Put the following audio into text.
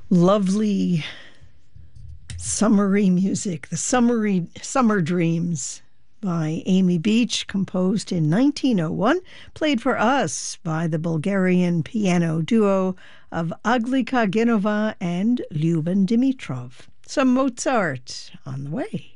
Lovely summery music, the Summer Dreams by Amy Beach, composed in 1901, played for us by the Bulgarian piano duo of Aglika Genova and Lyuben Dimitrov. Some Mozart on the way.